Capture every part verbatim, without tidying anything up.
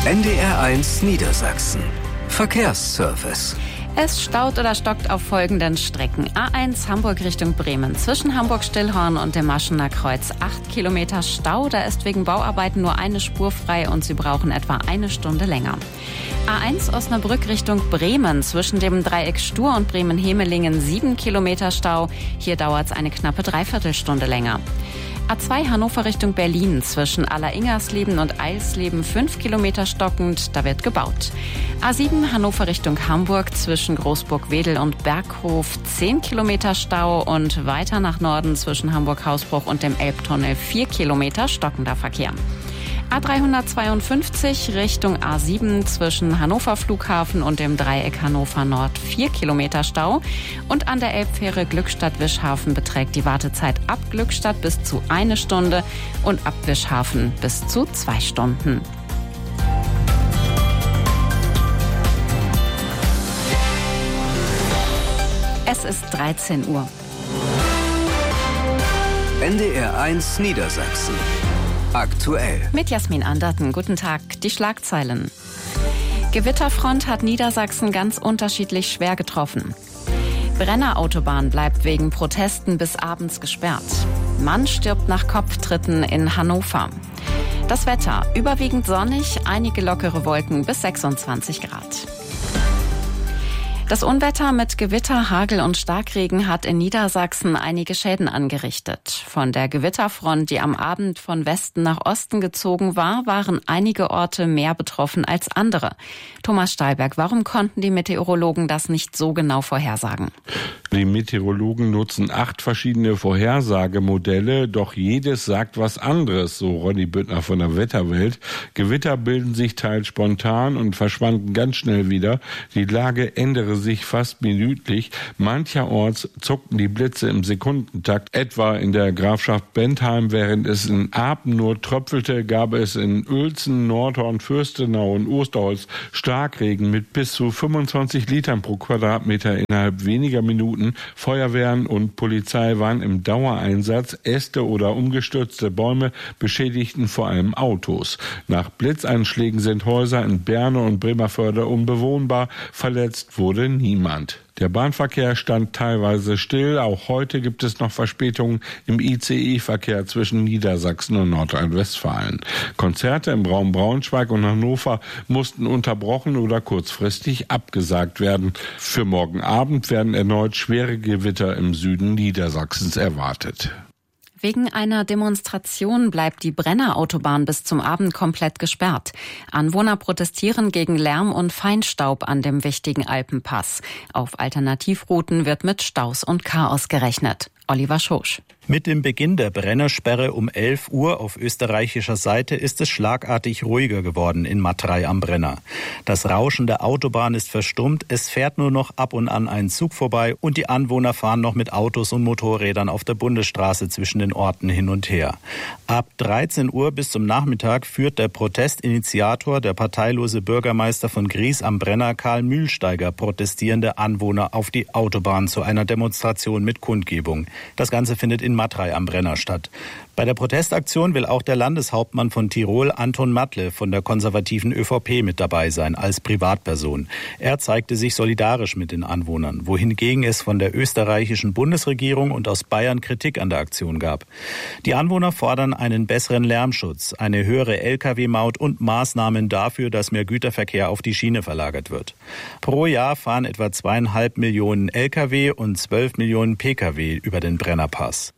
N D R eins Niedersachsen. Verkehrsservice. Es staut oder stockt auf folgenden Strecken. A eins Hamburg Richtung Bremen. Zwischen Hamburg-Stillhorn und dem Maschener Kreuz acht Kilometer Stau. Da ist wegen Bauarbeiten nur eine Spur frei und Sie brauchen etwa eine Stunde länger. A eins Osnabrück Richtung Bremen. Zwischen dem Dreieck Stur und Bremen-Hemelingen sieben Kilometer Stau. Hier dauert es eine knappe Dreiviertelstunde länger. A zwei Hannover Richtung Berlin. Zwischen Alleringersleben und Eilsleben fünf Kilometer stockend. Da wird gebaut. A sieben Hannover Richtung Hamburg. Zwischen Großburg-Wedel und Berghof zehn Kilometer Stau. Und weiter nach Norden zwischen Hamburg-Hausbruch und dem Elbtunnel vier Kilometer stockender Verkehr. A dreihundertzweiundfünfzig Richtung A sieben zwischen Hannover Flughafen und dem Dreieck Hannover Nord vier Kilometer Stau. Und an der Elbfähre Glückstadt-Wischhafen beträgt die Wartezeit ab Glückstadt bis zu eine Stunde und ab Wischhafen bis zu zwei Stunden. Es ist dreizehn Uhr. N D R eins Niedersachsen. Aktuell. Mit Jasmin Anderten. Guten Tag. Die Schlagzeilen. Gewitterfront hat Niedersachsen ganz unterschiedlich schwer getroffen. Brennerautobahn bleibt wegen Protesten bis abends gesperrt. Mann stirbt nach Kopftritten in Hannover. Das Wetter. Überwiegend sonnig, einige lockere Wolken bis sechsundzwanzig Grad. Das Unwetter mit Gewitter, Hagel und Starkregen hat in Niedersachsen einige Schäden angerichtet. Von der Gewitterfront, die am Abend von Westen nach Osten gezogen war, waren einige Orte mehr betroffen als andere. Thomas Stahlberg, warum konnten die Meteorologen das nicht so genau vorhersagen? Die Meteorologen nutzen acht verschiedene Vorhersagemodelle, doch jedes sagt was anderes, so Ronny Büttner von der Wetterwelt. Gewitter bilden sich teils spontan und verschwanden ganz schnell wieder. Die Lage ändere sich fast minütlich. Mancherorts zuckten die Blitze im Sekundentakt. Etwa in der Grafschaft Bentheim, während es in Apen nur tröpfelte, gab es in Uelzen, Nordhorn, Fürstenau und Osterholz Starkregen mit bis zu fünfundzwanzig Litern pro Quadratmeter innerhalb weniger Minuten. Feuerwehren und Polizei waren im Dauereinsatz. Äste oder umgestürzte Bäume beschädigten vor allem Autos. Nach Blitzeinschlägen sind Häuser in Berne und Bremervörde unbewohnbar. Verletzt wurde niemand. Der Bahnverkehr stand teilweise still. Auch heute gibt es noch Verspätungen im I C E-Verkehr zwischen Niedersachsen und Nordrhein-Westfalen. Konzerte im Raum Braunschweig und Hannover mussten unterbrochen oder kurzfristig abgesagt werden. Für morgen Abend werden erneut schwere Gewitter im Süden Niedersachsens erwartet. Wegen einer Demonstration bleibt die Brennerautobahn bis zum Abend komplett gesperrt. Anwohner protestieren gegen Lärm und Feinstaub an dem wichtigen Alpenpass. Auf Alternativrouten wird mit Staus und Chaos gerechnet. Oliver Schosch. Mit dem Beginn der Brennersperre um elf Uhr auf österreichischer Seite ist es schlagartig ruhiger geworden in Matrei am Brenner. Das Rauschen der Autobahn ist verstummt, es fährt nur noch ab und an ein Zug vorbei und die Anwohner fahren noch mit Autos und Motorrädern auf der Bundesstraße zwischen den Orten hin und her. Ab dreizehn Uhr bis zum Nachmittag führt der Protestinitiator, der parteilose Bürgermeister von Gries am Brenner, Karl Mühlsteiger, protestierende Anwohner auf die Autobahn zu einer Demonstration mit Kundgebung. Das Ganze findet in Matrei am Brenner statt. Bei der Protestaktion will auch der Landeshauptmann von Tirol, Anton Matle, von der konservativen ÖVP mit dabei sein, als Privatperson. Er zeigte sich solidarisch mit den Anwohnern, wohingegen es von der österreichischen Bundesregierung und aus Bayern Kritik an der Aktion gab. Die Anwohner fordern einen besseren Lärmschutz, eine höhere L K W-Maut und Maßnahmen dafür, dass mehr Güterverkehr auf die Schiene verlagert wird. Pro Jahr fahren etwa zweieinhalb Millionen L K W und zwölf Millionen P K W über den Brennerpass.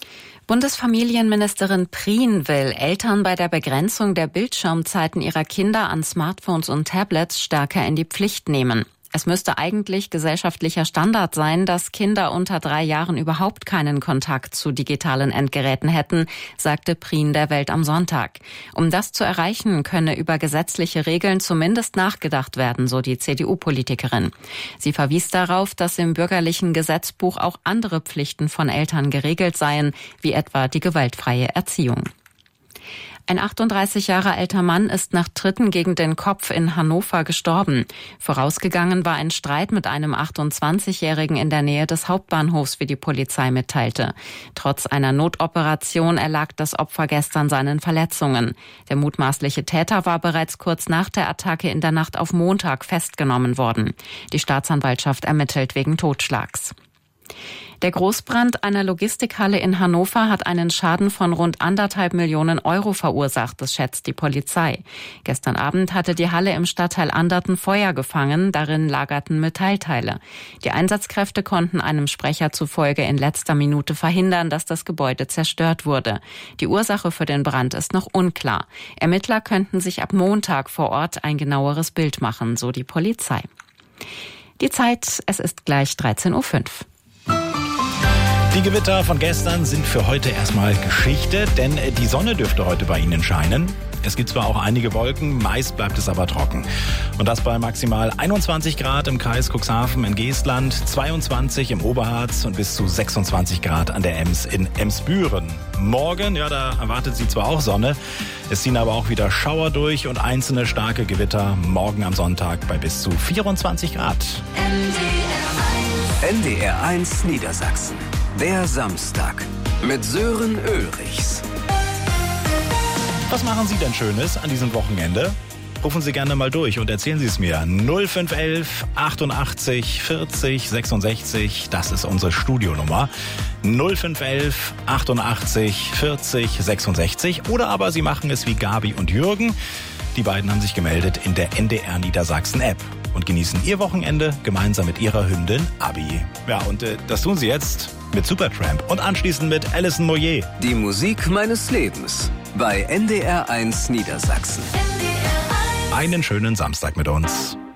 Bundesfamilienministerin Prien will Eltern bei der Begrenzung der Bildschirmzeiten ihrer Kinder an Smartphones und Tablets stärker in die Pflicht nehmen. Es müsste eigentlich gesellschaftlicher Standard sein, dass Kinder unter drei Jahren überhaupt keinen Kontakt zu digitalen Endgeräten hätten, sagte Prien der Welt am Sonntag. Um das zu erreichen, könne über gesetzliche Regeln zumindest nachgedacht werden, so die C D U-Politikerin. Sie verwies darauf, dass im bürgerlichen Gesetzbuch auch andere Pflichten von Eltern geregelt seien, wie etwa die gewaltfreie Erziehung. Ein achtunddreißig Jahre alter Mann ist nach Tritten gegen den Kopf in Hannover gestorben. Vorausgegangen war ein Streit mit einem achtundzwanzigjährigen in der Nähe des Hauptbahnhofs, wie die Polizei mitteilte. Trotz einer Notoperation erlag das Opfer gestern seinen Verletzungen. Der mutmaßliche Täter war bereits kurz nach der Attacke in der Nacht auf Montag festgenommen worden. Die Staatsanwaltschaft ermittelt wegen Totschlags. Der Großbrand einer Logistikhalle in Hannover hat einen Schaden von rund anderthalb Millionen Euro verursacht, das schätzt die Polizei. Gestern Abend hatte die Halle im Stadtteil Anderten Feuer gefangen, darin lagerten Metallteile. Die Einsatzkräfte konnten einem Sprecher zufolge in letzter Minute verhindern, dass das Gebäude zerstört wurde. Die Ursache für den Brand ist noch unklar. Ermittler könnten sich ab Montag vor Ort ein genaueres Bild machen, so die Polizei. Die Zeit, es ist gleich dreizehn Uhr fünf. Die Gewitter von gestern sind für heute erstmal Geschichte, denn die Sonne dürfte heute bei Ihnen scheinen. Es gibt zwar auch einige Wolken, meist bleibt es aber trocken. Und das bei maximal einundzwanzig Grad im Kreis Cuxhaven in Geestland, zweiundzwanzig im Oberharz und bis zu sechsundzwanzig Grad an der Ems in Emsbüren. Morgen, ja, da erwartet Sie zwar auch Sonne, es ziehen aber auch wieder Schauer durch und einzelne starke Gewitter. Morgen am Sonntag bei bis zu vierundzwanzig Grad. N D R eins Niedersachsen. Der Samstag mit Sören Ulrichs. Was machen Sie denn Schönes an diesem Wochenende? Rufen Sie gerne mal durch und erzählen Sie es mir. null fünf elf achtundachtzig vierzig sechsundsechzig, das ist unsere Studionummer. null fünf elf achtundachtzig vierzig sechsundsechzig. Oder aber Sie machen es wie Gabi und Jürgen. Die beiden haben sich gemeldet in der N D R Niedersachsen App und genießen ihr Wochenende gemeinsam mit ihrer Hündin Abi. Ja, und äh, das tun sie jetzt mit Supertramp und anschließend mit Alison Moyet. Die Musik meines Lebens bei N D R eins Niedersachsen. Einen schönen Samstag mit uns.